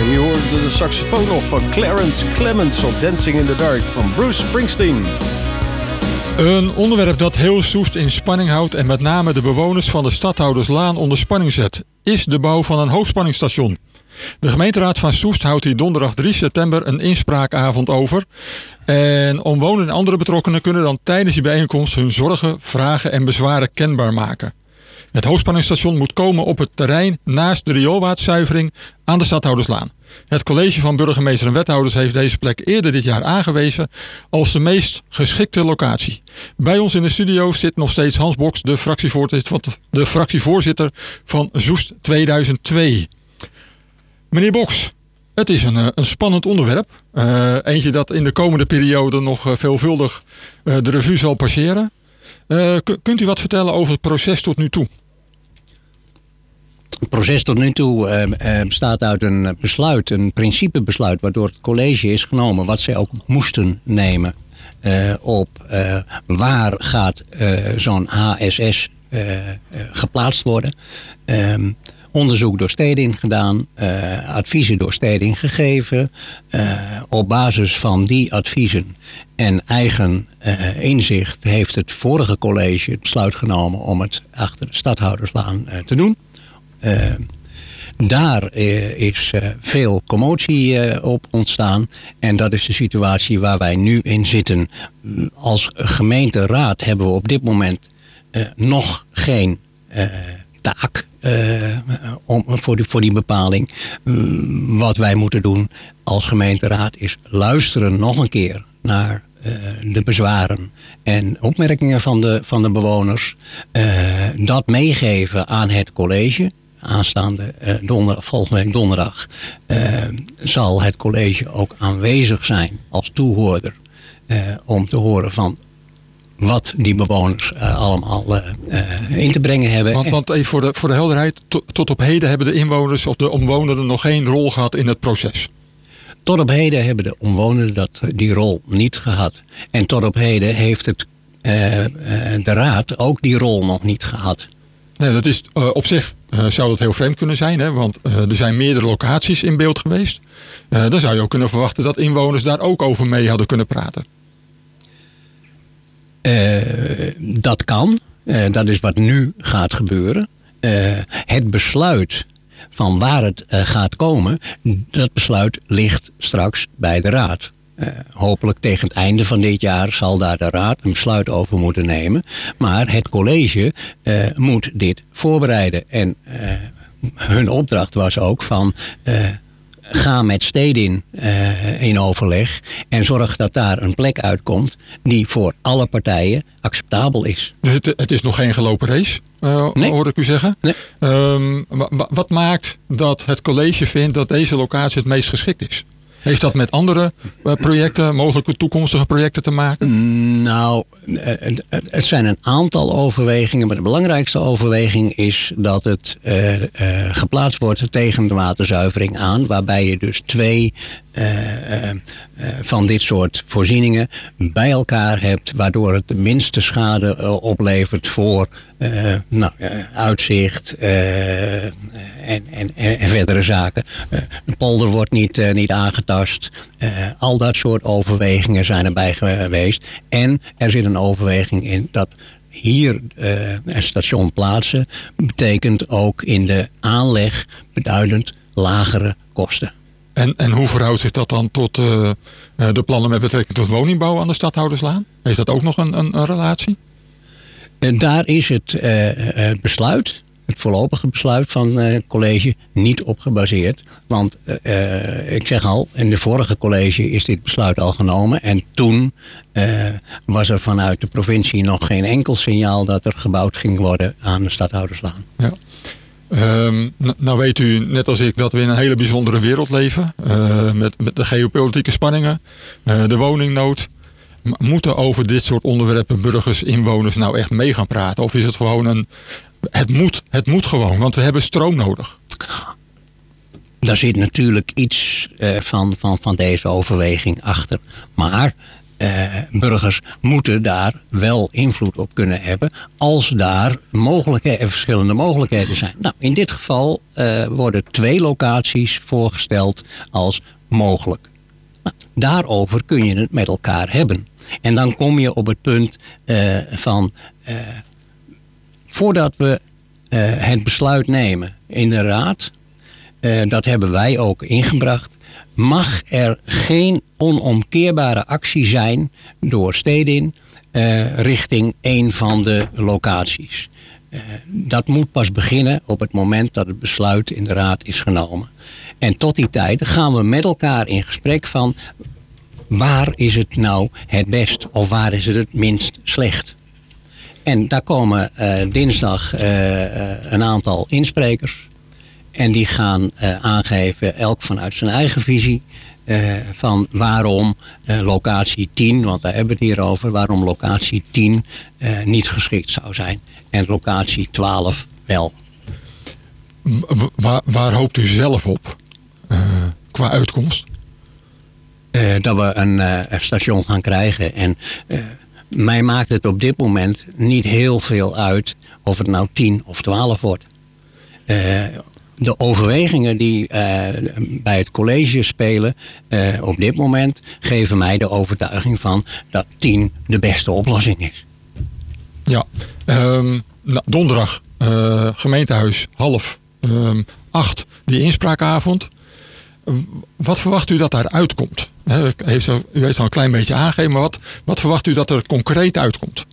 je hoorde de saxofoon nog van Clarence Clemens op Dancing in the Dark van Bruce Springsteen. Een onderwerp dat heel Soest in spanning houdt en met name de bewoners van de Stadhouderslaan onder spanning zet, is de bouw van een hoogspanningsstation. De gemeenteraad van Soest houdt hier donderdag 3 september een inspraakavond over. En omwonenden en andere betrokkenen kunnen dan tijdens die bijeenkomst hun zorgen, vragen en bezwaren kenbaar maken. Het hoogspanningsstation moet komen op het terrein naast de rioolwaterzuivering aan de Stadhouderslaan. Het college van burgemeester en wethouders heeft deze plek eerder dit jaar aangewezen als de meest geschikte locatie. Bij ons in de studio zit nog steeds Hans Boks, de fractievoorzitter van Soest 2002. Meneer Boks, het is een spannend onderwerp. Eentje dat in de komende periode nog veelvuldig de revue zal passeren. Kunt u wat vertellen over het proces tot nu toe? Het proces tot nu toe bestaat uit een besluit, een principebesluit, waardoor het college is genomen wat zij ook moesten nemen op waar gaat zo'n HSS geplaatst worden. Onderzoek door Stedin gedaan, adviezen door Stedin gegeven. Op basis van die adviezen en eigen inzicht heeft het vorige college het besluit genomen om het achter de Stadhouderslaan te doen. Daar is veel commotie op ontstaan. En dat is de situatie waar wij nu in zitten. Als gemeenteraad hebben we op dit moment nog geen taak voor die bepaling. Wat wij moeten doen als gemeenteraad is luisteren nog een keer naar de bezwaren en opmerkingen van de bewoners. Dat meegeven aan het college. Aanstaande volgende week donderdag zal het college ook aanwezig zijn als toehoorder om te horen van wat die bewoners allemaal in te brengen hebben. Want even voor de helderheid, tot op heden hebben de inwoners of de omwonenden nog geen rol gehad in het proces. Tot op heden hebben de omwonenden die rol niet gehad. En tot op heden heeft de raad ook die rol nog niet gehad. Nee, dat is op zich zou dat heel vreemd kunnen zijn, hè? Want er zijn meerdere locaties in beeld geweest. Dan zou je ook kunnen verwachten dat inwoners daar ook over mee hadden kunnen praten. Dat kan. Dat is wat nu gaat gebeuren. Het besluit van waar het gaat komen, dat besluit ligt straks bij de raad. Hopelijk tegen het einde van dit jaar zal daar de raad een besluit over moeten nemen. Maar het college moet dit voorbereiden. En hun opdracht was ook van ga met Stedin in overleg en zorg dat daar een plek uitkomt die voor alle partijen acceptabel is. Dus het is nog geen gelopen race, nee. Hoor ik u zeggen. Nee. Wat maakt dat het college vindt dat deze locatie het meest geschikt is? Heeft dat met andere projecten, mogelijke toekomstige projecten te maken? Nou, het zijn een aantal overwegingen. Maar de belangrijkste overweging is dat het geplaatst wordt tegen de waterzuivering aan. Waarbij je dus 2 van dit soort voorzieningen bij elkaar hebt. Waardoor het de minste schade oplevert voor uitzicht en verdere zaken. De polder wordt niet aangetast. Al dat soort overwegingen zijn erbij geweest. En er zit een overweging in dat hier een station plaatsen betekent ook in de aanleg beduidend lagere kosten. En hoe verhoudt zich dat dan tot de plannen met betrekking tot woningbouw aan de Stadhouderslaan? Heeft dat ook nog een relatie? Daar is het besluit, het voorlopige besluit van het college, niet op gebaseerd. Want ik zeg al, in de vorige college is dit besluit al genomen. En toen was er vanuit de provincie nog geen enkel signaal dat er gebouwd ging worden aan de Stadhouderslaan. Ja. Nou weet u, net als ik, dat we in een hele bijzondere wereld leven. Met de geopolitieke spanningen, de woningnood. Moeten over dit soort onderwerpen burgers, inwoners nou echt mee gaan praten? Of is het gewoon het moet gewoon, want we hebben stroom nodig? Daar zit natuurlijk iets van deze overweging achter. Maar burgers moeten daar wel invloed op kunnen hebben als daar verschillende mogelijkheden zijn. Nou, in dit geval worden 2 locaties voorgesteld als mogelijk. Nou, daarover kun je het met elkaar hebben. En dan kom je op het punt van voordat we het besluit nemen in de raad, dat hebben wij ook ingebracht, mag er geen onomkeerbare actie zijn door Stedin richting een van de locaties. Dat moet pas beginnen op het moment dat het besluit in de raad is genomen. En tot die tijd gaan we met elkaar in gesprek van waar is het nou het best of waar is het minst slecht. En daar komen dinsdag een aantal insprekers. En die gaan aangeven, elk vanuit zijn eigen visie, van waarom locatie 10, want daar hebben we het hier over, waarom locatie 10 niet geschikt zou zijn. En locatie 12 wel. Waar hoopt u zelf op qua uitkomst? Dat we een station gaan krijgen. En mij maakt het op dit moment niet heel veel uit of het nou 10 of 12 wordt. De overwegingen die bij het college spelen op dit moment geven mij de overtuiging van dat 10 de beste oplossing is. Ja, donderdag gemeentehuis 7:30 die inspraakavond. Wat verwacht u dat daaruit komt? U heeft al een klein beetje aangegeven, maar wat verwacht u dat er concreet uitkomt?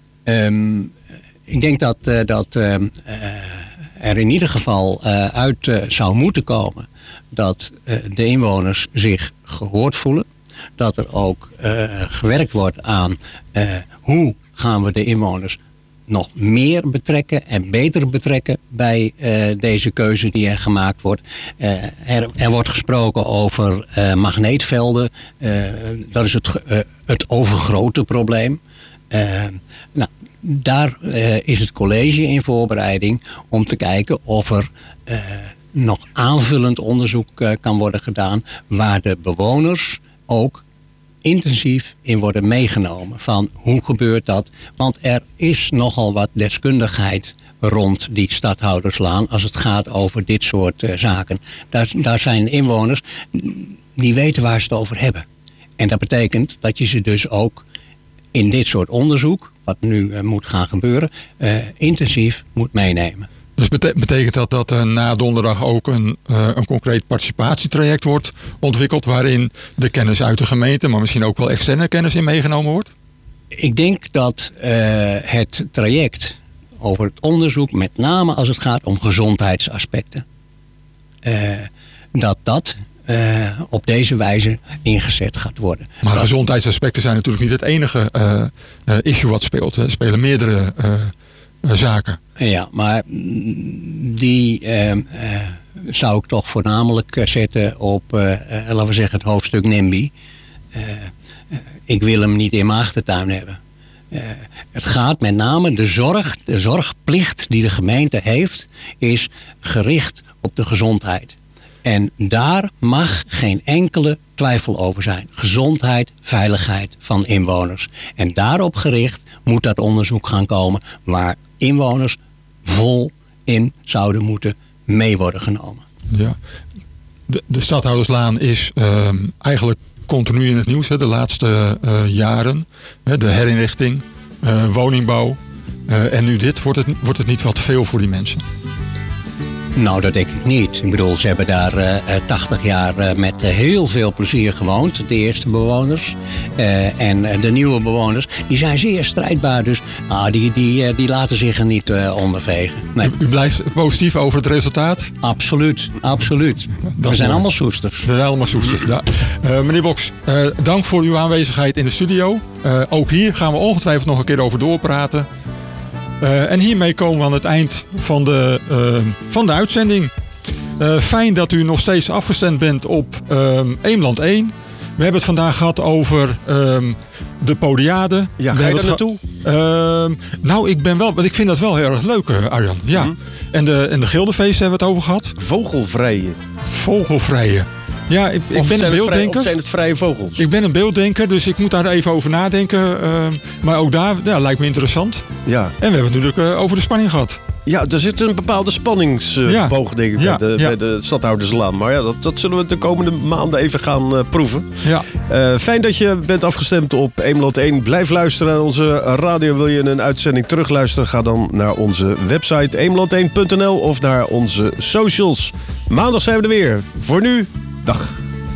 Ik denk dat er in ieder geval uit zou moeten komen dat de inwoners zich gehoord voelen. Dat er ook gewerkt wordt aan hoe gaan we de inwoners nog meer betrekken en beter betrekken bij deze keuze die er gemaakt wordt. Er wordt gesproken over magneetvelden. Dat is het overgrote probleem. Daar is het college in voorbereiding om te kijken of er nog aanvullend onderzoek kan worden gedaan waar de bewoners ook intensief in worden meegenomen. Van hoe gebeurt dat? Want er is nogal wat deskundigheid rond die Stadhouderslaan als het gaat over dit soort zaken. Daar zijn inwoners die weten waar ze het over hebben. En dat betekent dat je ze dus ook in dit soort onderzoek, wat nu moet gaan gebeuren, intensief moet meenemen. Dus betekent dat na donderdag ook een concreet participatietraject wordt ontwikkeld waarin de kennis uit de gemeente, maar misschien ook wel externe kennis in meegenomen wordt? Ik denk dat het traject over het onderzoek, met name als het gaat om gezondheidsaspecten, dat op deze wijze ingezet gaat worden. Maar gezondheidsaspecten zijn natuurlijk niet het enige issue wat speelt. Er spelen meerdere zaken. Ja, maar die zou ik toch voornamelijk zetten op, laten we zeggen, het hoofdstuk NIMBY. Ik wil hem niet in mijn achtertuin hebben. Het gaat met name de zorgplicht die de gemeente heeft, is gericht op de gezondheid. En daar mag geen enkele twijfel over zijn. Gezondheid, veiligheid van inwoners. En daarop gericht moet dat onderzoek gaan komen waar inwoners vol in zouden moeten mee worden genomen. Ja. De Stadhouderslaan is eigenlijk continu in het nieuws, de laatste jaren. De herinrichting, woningbouw en nu dit. Wordt het niet wat veel voor die mensen? Nou, dat denk ik niet. Ik bedoel, ze hebben daar 80 jaar met heel veel plezier gewoond. De eerste bewoners. En de nieuwe bewoners, die zijn zeer strijdbaar. Dus die laten zich er niet ondervegen. Nee. U blijft positief over het resultaat? Absoluut, absoluut. We zijn allemaal soesters. We zijn allemaal soesters, ja. Meneer Boks, dank voor uw aanwezigheid in de studio. Ook hier gaan we ongetwijfeld nog een keer over doorpraten. En hiermee komen we aan het eind van de uitzending. Fijn dat u nog steeds afgestemd bent op Eemland 1. We hebben het vandaag gehad over de podiade. Ja, ga je daar naartoe? Nou, ik vind dat wel heel erg leuk, Arjan. Ja. En de gildenfeesten hebben we het over gehad. Vogelvrije. Vogelvrije. Ja, ik ben een beelddenker. Of zijn het vrije vogels? Ik ben een beelddenker, dus ik moet daar even over nadenken. Maar ook daar lijkt me interessant. Ja. En we hebben het natuurlijk over de spanning gehad. Ja, er zit een bepaalde spanningsboog, denk ik, bij de Stadhouderslaan. Maar ja, dat zullen we de komende maanden even gaan proeven. Ja. Fijn dat je bent afgestemd op Eemland 1. Blijf luisteren aan onze radio. Wil je een uitzending terugluisteren? Ga dan naar onze website eemland1.nl of naar onze socials. Maandag zijn we er weer. Voor nu, dag.